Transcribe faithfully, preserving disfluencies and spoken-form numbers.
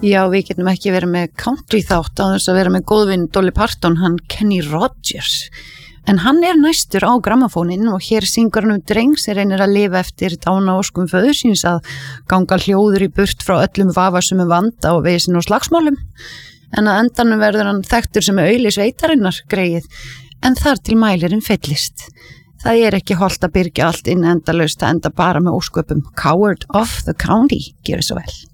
Já, við getum ekki verið með country þátt á þess að vera með góðvinn Dolly Parton, hann Kenny Rogers. En hann er næstur á grammafónin og hér syngur hann um dreng sem reynir að lifa eftir dánaóskum föður síns að ganga hljóður í burt frá öllum vafasumum vanda og vesin og slagsmálum. En að endanum verður hann þekktur sem auðli sveitarinnar greið, en þar til mælirinn fyllist. Það er ekki hollt að byrgja allt inn endalaust að enda bara með ósköpum. Coward of the County, gerðu svo vel.